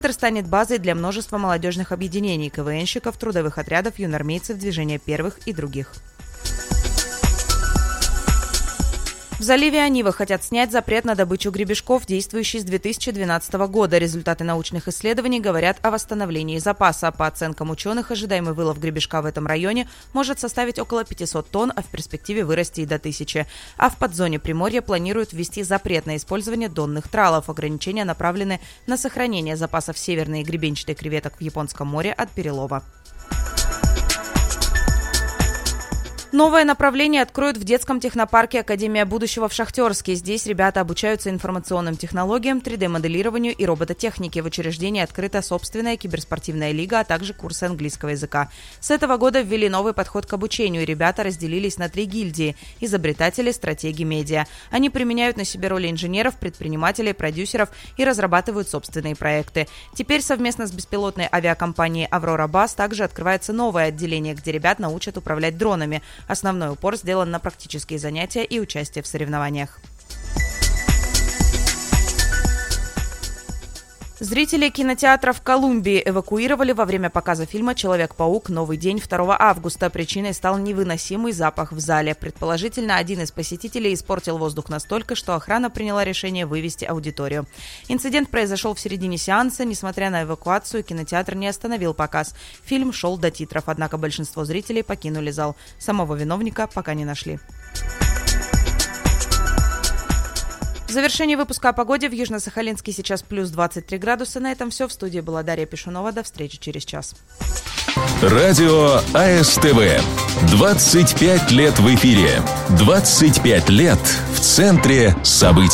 Центр станет базой для множества молодежных объединений, КВНщиков, трудовых отрядов, юноармейцев, движения первых и других. В заливе Онива хотят снять запрет на добычу гребешков, действующий с 2012 года. Результаты научных исследований говорят о восстановлении запаса. По оценкам ученых, ожидаемый вылов гребешка в этом районе может составить около 500 тонн, а в перспективе вырасти и до 1000. А в подзоне Приморья планируют ввести запрет на использование донных тралов. Ограничения направлены на сохранение запасов северной и гребенчатой креветок в Японском море от перелова. Новое направление откроют в детском технопарке «Академия будущего» в Шахтерске. Здесь ребята обучаются информационным технологиям, 3D-моделированию и робототехнике. В учреждении открыта собственная киберспортивная лига, а также курсы английского языка. С этого года ввели новый подход к обучению. Ребята разделились на 3 гильдии – изобретатели, стратеги, медиа. Они применяют на себе роли инженеров, предпринимателей, продюсеров и разрабатывают собственные проекты. Теперь совместно с беспилотной авиакомпанией «Аврора Бас» также открывается новое отделение, где ребят научат управлять дронами. Основной упор сделан на практические занятия и участие в соревнованиях. Зрителей кинотеатра в Колумбии эвакуировали во время показа фильма «Человек-паук. Новый день» 2 августа. Причиной стал невыносимый запах в зале. Предположительно, один из посетителей испортил воздух настолько, что охрана приняла решение вывести аудиторию. Инцидент произошел в середине сеанса. Несмотря на эвакуацию, кинотеатр не остановил показ. Фильм шел до титров, однако большинство зрителей покинули зал. Самого виновника пока не нашли. В завершении выпуска о погоде в Южно-Сахалинске сейчас плюс 23 градуса. На этом все. В студии была Дарья Пешунова. До встречи через час. Радио АСТВ. 25 лет в эфире. 25 лет в центре событий.